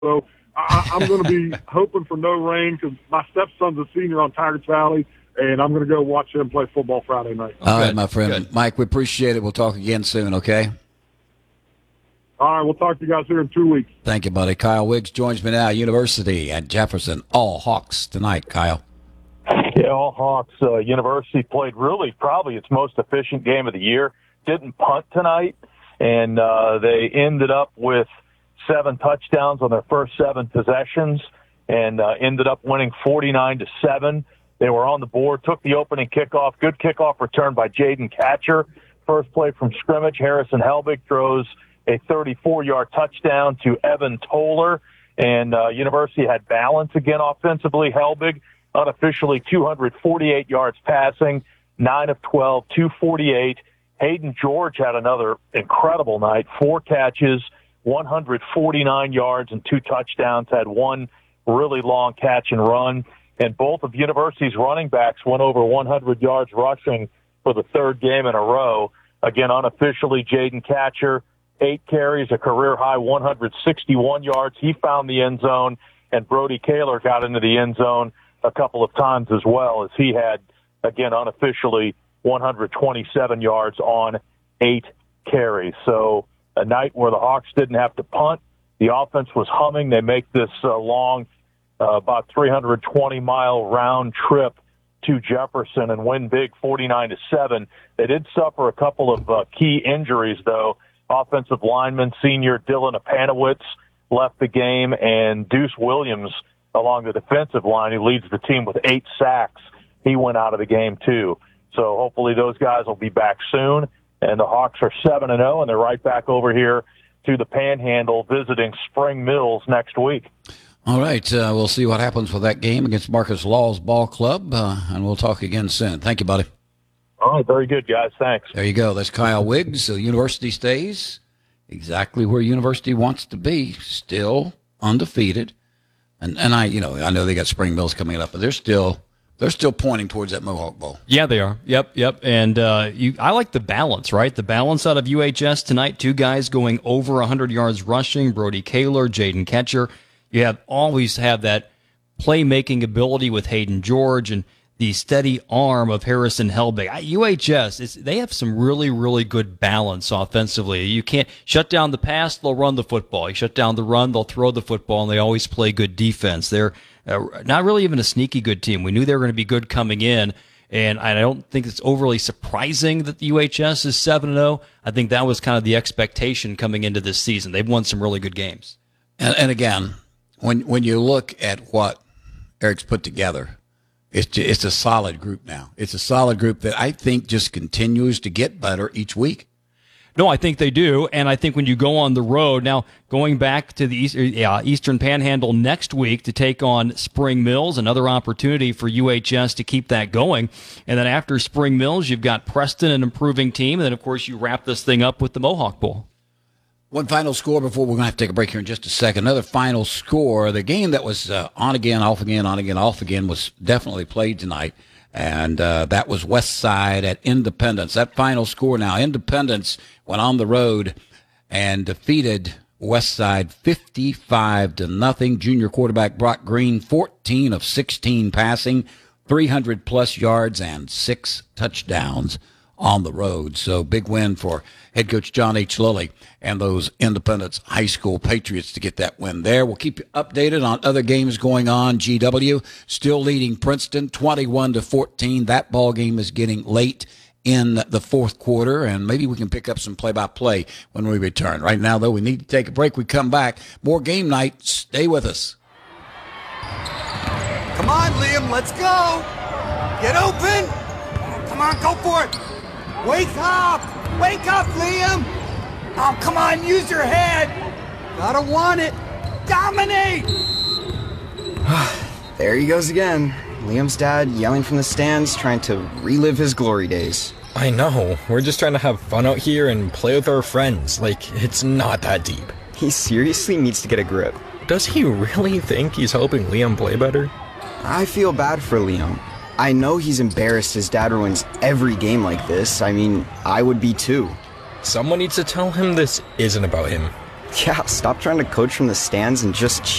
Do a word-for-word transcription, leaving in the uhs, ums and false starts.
So I, I'm going to be hoping for no rain because my stepson's a senior on Tigers Valley, and I'm going to go watch him play football Friday night. All right, my friend. Good. Mike, we appreciate it. We'll talk again soon, okay? All right, we'll talk to you guys here in two weeks. Thank you, buddy. Kyle Wiggs joins me now, University at Jefferson. All Hawks tonight, Kyle. Yeah, all Hawks. Uh, University played really probably its most efficient game of the year. Didn't punt tonight, and uh, they ended up with seven touchdowns on their first seven possessions and uh, ended up winning forty-nine to seven. They were on the board, took the opening kickoff. Good kickoff return by Jaden Catcher. First play from scrimmage, Harrison Helbig throws a thirty-four-yard touchdown to Evan Toller. And uh, University had balance again offensively. Helbig, unofficially two hundred forty-eight yards passing, nine of twelve, two forty-eight. Hayden George had another incredible night, four catches, one hundred forty-nine yards and two touchdowns, had one really long catch and run. And both of University's running backs went over one hundred yards rushing for the third game in a row. Again, unofficially, Jaden Catcher, eight carries, a career-high one hundred sixty-one yards. He found the end zone, and Brody Kaler got into the end zone a couple of times as well, as he had, again, unofficially, one hundred twenty-seven yards on eight carries. So a night where the Hawks didn't have to punt. The offense was humming. They make this uh, long, uh, about three hundred twenty mile round trip to Jefferson and win big forty-nine to seven. They did suffer a couple of uh, key injuries, though. Offensive lineman, senior Dylan Apanowitz left the game, and Deuce Williams along the defensive line, who leads the team with eight sacks, he went out of the game too. So hopefully those guys will be back soon. And the Hawks are seven and oh, and they're right back over here to the Panhandle visiting Spring Mills next week. All right, uh, we'll see what happens with that game against Marcus Law's ball club, uh, and we'll talk again soon. Thank you, buddy. All right, very good, guys. Thanks. There you go. That's Kyle Wiggs. So University stays exactly where University wants to be, still undefeated. And and I, you know, I know they got Spring Mills coming up, but they're still they're still pointing towards that Mohawk Bowl. Yeah, they are. Yep, yep. And uh, you, I like the balance, right? The balance out of U H S tonight. Two guys going over one hundred yards rushing. Brody Kaler, Jaden Catcher. You have always have that playmaking ability with Hayden George and the steady arm of Harrison Helbig. U H S, is, they have some really, really good balance offensively. You can't shut down the pass, they'll run the football. You shut down the run, they'll throw the football, and they always play good defense. They're uh, not really even a sneaky good team. We knew they were going to be good coming in, and I don't think it's overly surprising that the U H S is seven and oh. I think that was kind of the expectation coming into this season. They've won some really good games. And, and again, when when you look at what Eric's put together, It's just, it's a solid group now. It's a solid group that I think just continues to get better each week. No, I think they do, and I think when you go on the road, now going back to the East, uh, Eastern Panhandle next week to take on Spring Mills, another opportunity for U H S to keep that going. And then after Spring Mills, you've got Preston, an improving team, and then, of course, you wrap this thing up with the Mohawk Bowl. One final score before we're going to have to take a break here in just a second. Another final score. The game that was uh, on again, off again, on again, off again was definitely played tonight, and uh, that was West Side at Independence. That final score now, Independence went on the road and defeated West Side fifty-five to nothing. Junior quarterback Brock Green, fourteen of sixteen passing, three hundred plus yards and six touchdowns on the road. So big win for head coach John H. Lilly and those Independence High School Patriots to get that win there. We'll keep you updated on other games going on. G W still leading Princeton twenty-one to fourteen. That ball game is getting late in the fourth quarter, and maybe we can pick up some play-by-play when we return. Right now, though, we need to take a break. We come back. More game night. Stay with us. Come on, Liam, let's go. Get open. Come on, go for it. Wake up! Wake up, Liam! Oh, come on, use your head! Gotta want it! Dominate! There he goes again. Liam's dad yelling from the stands, trying to relive his glory days. I know. We're just trying to have fun out here and play with our friends. Like, it's not that deep. He seriously needs to get a grip. Does he really think he's helping Liam play better? I feel bad for Liam. I know he's embarrassed his dad ruins every game like this. I mean, I would be too. Someone needs to tell him this isn't about him. Yeah, stop trying to coach from the stands and just